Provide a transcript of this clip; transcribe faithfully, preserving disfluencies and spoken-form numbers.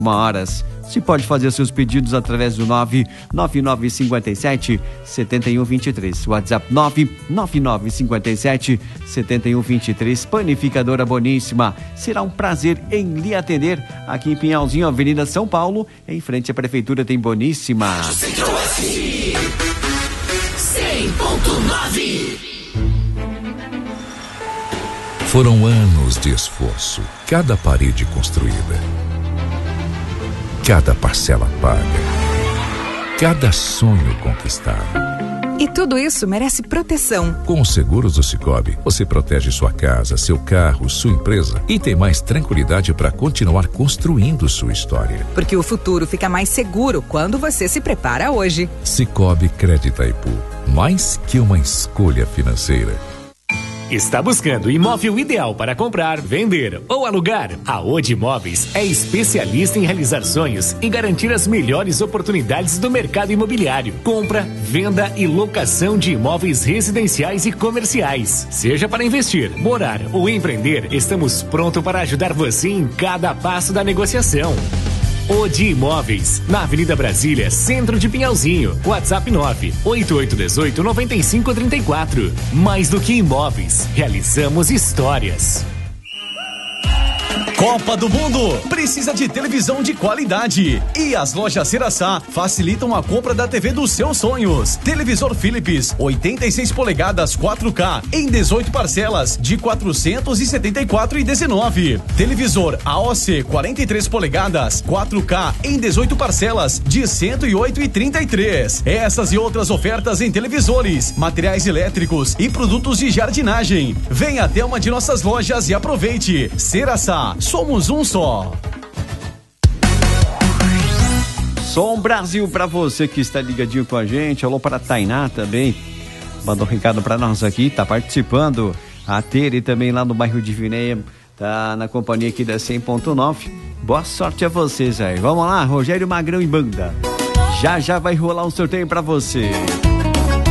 horas. Você pode fazer seus pedidos através do nove nove nove cinco sete sete um dois três. WhatsApp nove nove nove cinco sete sete um dois três. Panificadora Boníssima. Será um prazer em lhe atender aqui em Pinhalzinho, Avenida São Paulo, em frente à Prefeitura tem Boníssima. cem ponto nove. Foram anos de esforço, cada parede construída, cada parcela paga, cada sonho conquistado. E tudo isso merece proteção. Com os seguros do Sicoob, você protege sua casa, seu carro, sua empresa e tem mais tranquilidade para continuar construindo sua história. Porque o futuro fica mais seguro quando você se prepara hoje. Sicoob Crédito Itaipu, mais que uma escolha financeira. Está buscando o imóvel ideal para comprar, vender ou alugar? A Odi Imóveis é especialista em realizar sonhos e garantir as melhores oportunidades do mercado imobiliário. Compra, venda e locação de imóveis residenciais e comerciais. Seja para investir, morar ou empreender, estamos prontos para ajudar você em cada passo da negociação. Odi Imóveis, na Avenida Brasília, centro de Pinhalzinho. WhatsApp nove oito oito um oito nove cinco três quatro. Mais do que imóveis, realizamos histórias. Copa do Mundo precisa de televisão de qualidade e as lojas Ceraçá facilitam a compra da T V dos seus sonhos. Televisor Philips oitenta e seis polegadas quatro K em dezoito parcelas de quatrocentos e setenta e quatro reais e dezenove centavos. Televisor A O C quarenta e três polegadas quatro K em dezoito parcelas de cento e oito reais e trinta e três centavos. Essas e outras ofertas em televisores, materiais elétricos e produtos de jardinagem. Venha até uma de nossas lojas e aproveite. Ceraçá, somos um só. Som Brasil para você que está ligadinho com a gente. Alô para a Tainá também. Mandou um recado para nós aqui, tá participando. A Tere também lá no bairro de Vineia, tá na companhia aqui da cem ponto nove. Boa sorte a vocês aí. Vamos lá, Rogério Magrão e banda. Já já vai rolar um sorteio para você.